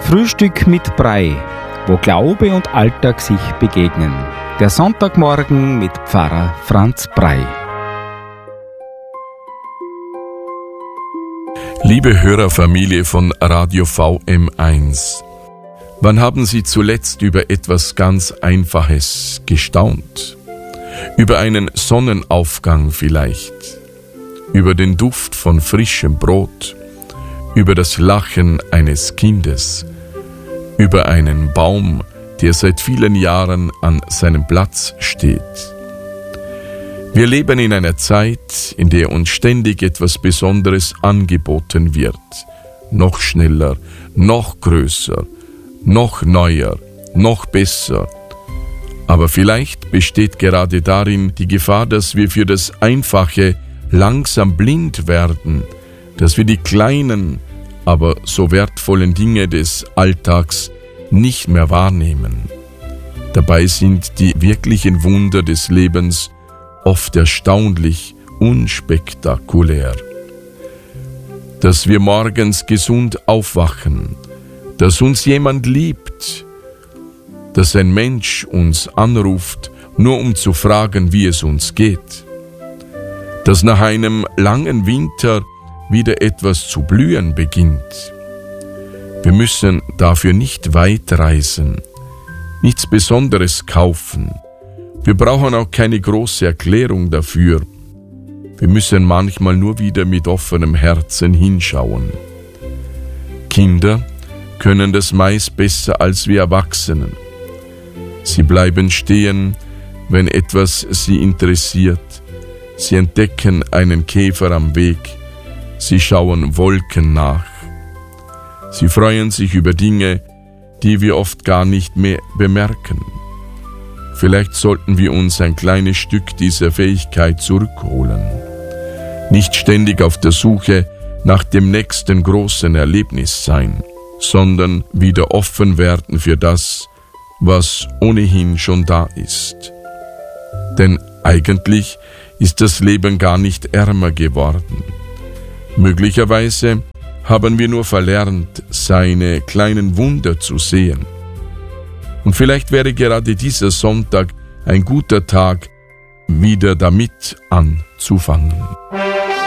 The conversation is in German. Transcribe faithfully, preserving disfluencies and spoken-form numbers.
Frühstück mit Brei, wo Glaube und Alltag sich begegnen. Der Sonntagmorgen mit Pfarrer Franz Brei. Liebe Hörerfamilie von Radio V M eins, wann haben Sie zuletzt über etwas ganz Einfaches gestaunt? Über einen Sonnenaufgang vielleicht, über den Duft von frischem Brot, über das Lachen eines Kindes, über einen Baum, der seit vielen Jahren an seinem Platz steht. Wir leben in einer Zeit, in der uns ständig etwas Besonderes angeboten wird. Noch schneller, noch größer, noch neuer, noch besser. Aber vielleicht besteht gerade darin die Gefahr, dass wir für das Einfache langsam blind werden, dass wir die kleinen, aber so wertvollen Dinge des Alltags nicht mehr wahrnehmen. Dabei sind die wirklichen Wunder des Lebens oft erstaunlich unspektakulär. Dass wir morgens gesund aufwachen, dass uns jemand liebt, dass ein Mensch uns anruft, nur um zu fragen, wie es uns geht, dass nach einem langen Winter wieder etwas zu blühen beginnt. Wir müssen dafür nicht weit reisen, nichts Besonderes kaufen. Wir brauchen auch keine große Erklärung dafür. Wir müssen manchmal nur wieder mit offenem Herzen hinschauen. Kinder können das meist besser als wir Erwachsenen. Sie bleiben stehen, wenn etwas sie interessiert. Sie entdecken einen Käfer am Weg. Sie schauen Wolken nach. Sie freuen sich über Dinge, die wir oft gar nicht mehr bemerken. Vielleicht sollten wir uns ein kleines Stück dieser Fähigkeit zurückholen. Nicht ständig auf der Suche nach dem nächsten großen Erlebnis sein, sondern wieder offen werden für das, was ohnehin schon da ist. Denn eigentlich ist das Leben gar nicht ärmer geworden. Möglicherweise haben wir nur verlernt, seine kleinen Wunder zu sehen. Und vielleicht wäre gerade dieser Sonntag ein guter Tag, wieder damit anzufangen.